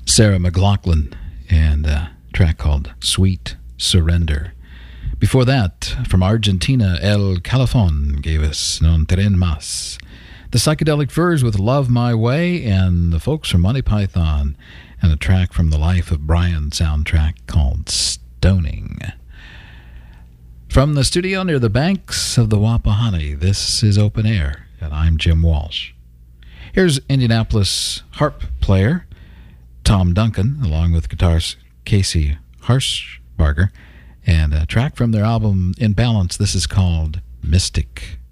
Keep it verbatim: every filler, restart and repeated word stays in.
Sarah McLachlan and a track called Sweet Surrender. Before that, from Argentina, El Calafon gave us Non Tren Mas. The Psychedelic Furs with Love My Way, and the folks from Monty Python and a track from the Life of Brian soundtrack called Stoning. From the studio near the banks of the Wapahani, this is Open Air, and I'm Jim Walsh. Here's Indianapolis harp player Tom Duncan, along with guitarist Casey Harshbarger, and a track from their album In Balance. This is called Mystic.